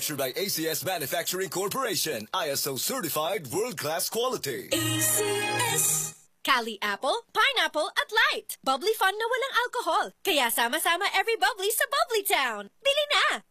Manufactured by ACS Manufacturing Corporation, ISO certified world-class quality. ACS. Cali Apple, Pineapple at Light. Bubbly fun na walang alcohol. Kaya sama-sama every bubbly sa Bubbly Town. Bili na!